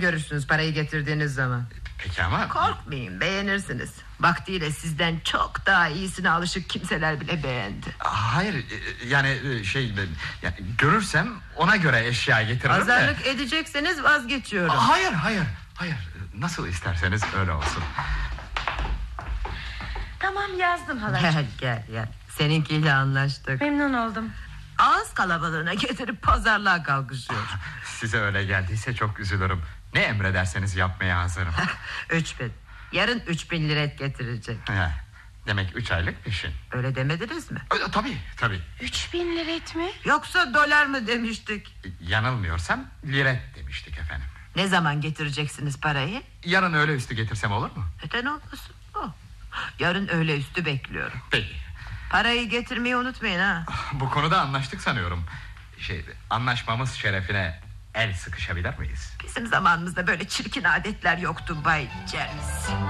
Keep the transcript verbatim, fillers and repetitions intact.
görürsünüz parayı getirdiğiniz zaman. Peki ama... Korkmayın, beğenirsiniz. Vaktiyle sizden çok daha iyisine alışık kimseler bile beğendi. Hayır yani şey yani görürsem ona göre eşya getiririm. Pazarlık de. edecekseniz vazgeçiyorum. Hayır hayır hayır nasıl isterseniz öyle olsun. Tamam, yazdım halacığım. Gel gel gel, seninkiyle anlaştık. Memnun oldum. Ağız kalabalığına getirip pazarlığa kalkışıyor. Size öyle geldiyse çok üzülürüm. Ne emrederseniz yapmaya hazırım. Üç bin. Yarın üç bin lira getirecek. He, demek üç aylık peşin. Öyle demediniz mi? E, tabii tabii. Üç bin liret mi? Yoksa dolar mı demiştik? Yanılmıyorsam liret demiştik efendim. Ne zaman getireceksiniz parayı? Yarın öğle üstü getirsem olur mu? Neden olmasın? Oh. Yarın öğle üstü bekliyorum. Peki. Parayı getirmeyi unutmayın ha. Bu konuda anlaştık sanıyorum. Şey, anlaşmamız şerefine el sıkışabilir miyiz? Bizim zamanımızda böyle çirkin adetler yoktu Bay James.